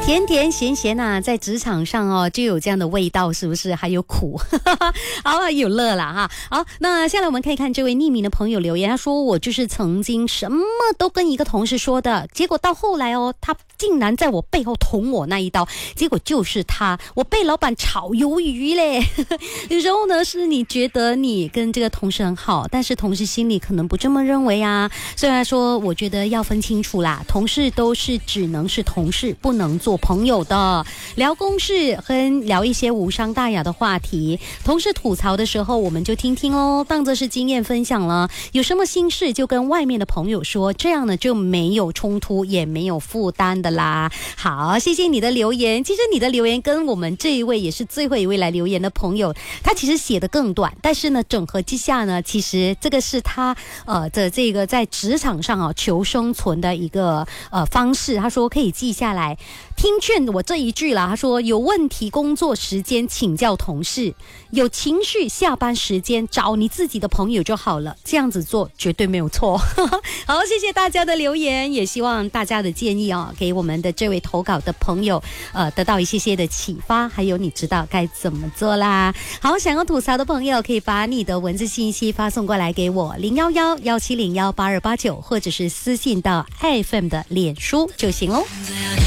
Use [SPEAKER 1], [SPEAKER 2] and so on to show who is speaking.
[SPEAKER 1] 甜甜咸咸啊，在职场上哦就有这样的味道，是不是？还有苦，好有乐啦哈。好，那下来我们可以看这位匿名的朋友留言，他说我就是曾经什么都跟一个同事说的，结果到后来哦，他竟然在我背后捅我那一刀，结果就是我被老板炒鱿鱼嘞。有时候呢，是你觉得你跟这个同事很好，但是同事心里可能不这么认为啊。虽然说，我觉得要分清楚啦，同事都是只能是同事，不能做朋友的。聊公事和聊一些无伤大雅的话题，同事吐槽的时候我们就听听哦，当作是经验分享了。有什么心事就跟外面的朋友说，这样呢就没有冲突也没有负担的啦。好，谢谢你的留言。其实你的留言跟我们这一位也是最后一位来留言的朋友，他其实写的更短，但是呢整合之下呢，其实这个是他的这个在职场上求生存的一个方式。他说可以记下来，听劝我这一句啦。他说有问题工作时间请教同事，有情绪下班时间找你自己的朋友就好了，这样子做绝对没有错。好，谢谢大家的留言，也希望大家的建议给我们的这位投稿的朋友得到一些的启发，还有你知道该怎么做啦。好，想要吐槽的朋友可以把你的文字信息发送过来给我011-1701-8289，或者是私信到 iFM 的脸书就行咯。